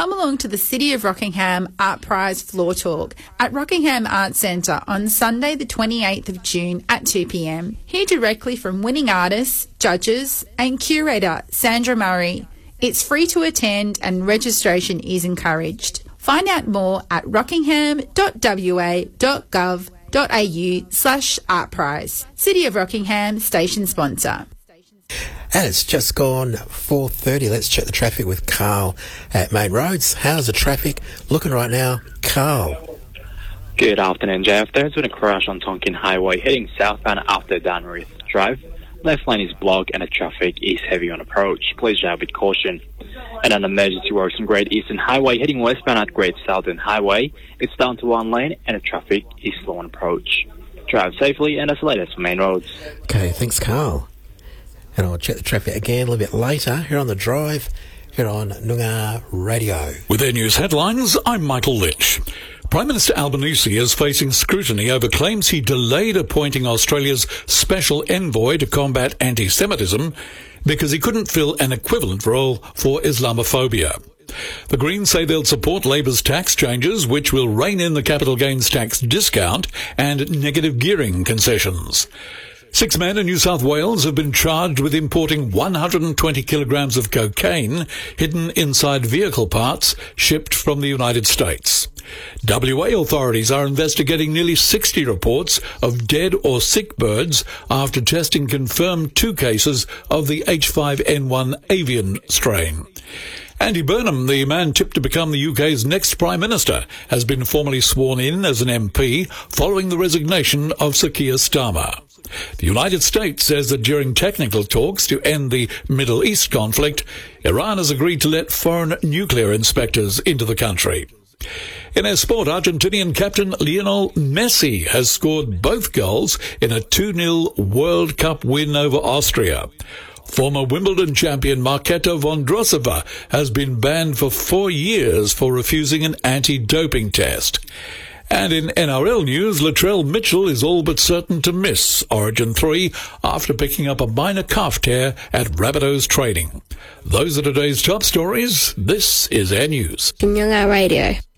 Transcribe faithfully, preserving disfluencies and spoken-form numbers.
come along to the City of Rockingham Art Prize Floor Talk at Rockingham Arts Centre on Sunday the twenty-eighth of June at two p m. Hear directly from winning artists, judges and curator Sandra Murray. It's free to attend and registration is encouraged. Find out more at rockingham.wa.gov.au slash artprize. City of Rockingham, station sponsor. And it's just gone four thirty. Let's check the traffic with Carl at Main Roads. How's the traffic looking right now, Carl? Good afternoon, J F. There's been a crash on Tonkin Highway heading southbound after Dunruth Drive. Left lane is blocked and the traffic is heavy on approach. Please drive with caution. And an emergency works on Great Eastern Highway heading westbound at Great Southern Highway. It's down to one lane and the traffic is slow on approach. Drive safely, and that's the latest from Main Roads. Okay, thanks, Carl. And I'll check the traffic again a little bit later here on The Drive, here on Noongar Radio. With their news headlines, I'm Michael Lynch. Prime Minister Albanese is facing scrutiny over claims he delayed appointing Australia's special envoy to combat anti-Semitism because he couldn't fill an equivalent role for Islamophobia. The Greens say they'll support Labor's tax changes, which will rein in the capital gains tax discount and negative gearing concessions. Six men in New South Wales have been charged with importing one hundred twenty kilograms of cocaine hidden inside vehicle parts shipped from the United States. W A authorities are investigating nearly sixty reports of dead or sick birds after testing confirmed two cases of the H five N one avian strain. Andy Burnham, the man tipped to become the U K's next Prime Minister, has been formally sworn in as an M P following the resignation of Sir Keir Starmer. The United States says that during technical talks to end the Middle East conflict, Iran has agreed to let foreign nuclear inspectors into the country. In our sport, Argentinian captain Lionel Messi has scored both goals in a two nil World Cup win over Austria. Former Wimbledon champion Marketa Vondrousova has been banned for four years for refusing an anti-doping test. And in N R L news, Latrell Mitchell is all but certain to miss Origin three after picking up a minor calf tear at Rabbitohs training. Those are today's top stories. This is Air News. Noongar Radio.